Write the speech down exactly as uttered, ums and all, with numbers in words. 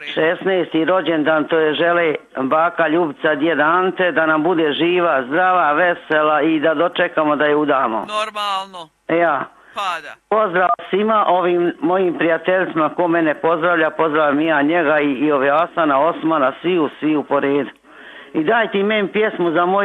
šesnaesti rođendan, to je žele baka Ljubica, djed Ante, da nam bude živa, zdrava, vesela i da dočekamo da je udamo. Normalno. Ja. Pa da. Pozdrav svima ovim mojim prijateljima ko mene pozdravlja, pozdravljam ja njega i, i ove Asana, Osmana, svi u, svi u poredu. I dajte i meni pjesmu za moj